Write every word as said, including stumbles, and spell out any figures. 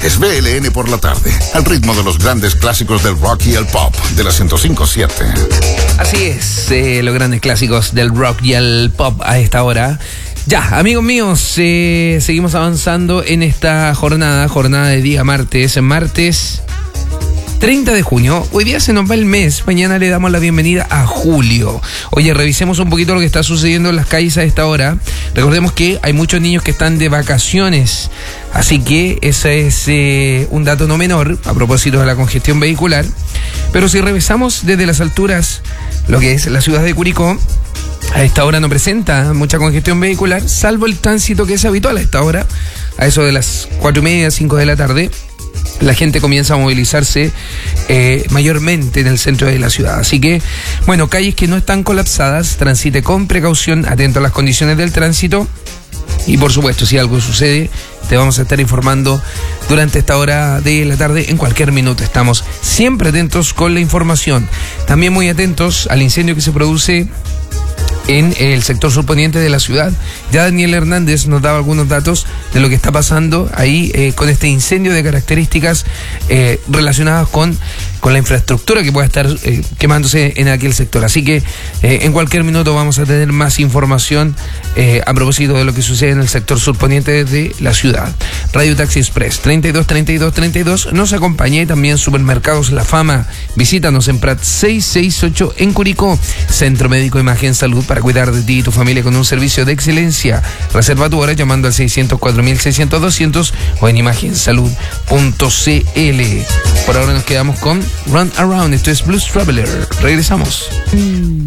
Es B L N por la tarde, al ritmo de los grandes clásicos del rock y el pop de la ciento cinco punto siete. Así es, eh, los grandes clásicos del rock y el pop a esta hora. Ya, amigos míos, eh, seguimos avanzando en esta jornada, jornada de día martes, martes treinta de junio. Hoy día se nos va el mes, mañana le damos la bienvenida a julio. Oye, revisemos un poquito lo que está sucediendo en las calles a esta hora. Recordemos que hay muchos niños que están de vacaciones, así que ese es eh, un dato no menor a propósito de la congestión vehicular. Pero si revisamos desde las alturas lo que es la ciudad de Curicó, a esta hora no presenta mucha congestión vehicular, salvo el tránsito que es habitual a esta hora, a eso de las cuatro y media, cinco de la tarde. La gente comienza a movilizarse eh, mayormente en el centro de la ciudad. Así que, bueno, calles que no están colapsadas, transite con precaución, atento a las condiciones del tránsito. Y por supuesto, si algo sucede, te vamos a estar informando durante esta hora de la tarde. En cualquier minuto estamos siempre atentos con la información. También muy atentos al incendio que se produce en el sector surponiente de la ciudad. Ya Daniel Hernández nos daba algunos datos de lo que está pasando ahí eh, con este incendio de características eh, relacionadas con, con la infraestructura que pueda estar eh, quemándose en aquel sector. Así que eh, en cualquier minuto vamos a tener más información eh, a propósito de lo que sucede en el sector surponiente de la ciudad. Radio Taxi Express treinta y dos, treinta y dos, treinta y dos nos acompaña, y también Supermercados La Fama. Visítanos en Prat seiscientos sesenta y ocho en Curicó. Centro Médico Imagen Salud, para cuidar de ti y tu familia con un servicio de excelencia. Reserva tu hora llamando al seiscientos cuatro mil seiscientos doscientos o en imagen salud punto c l. Por ahora nos quedamos con Run Around. Esto es Blues Traveler. Regresamos.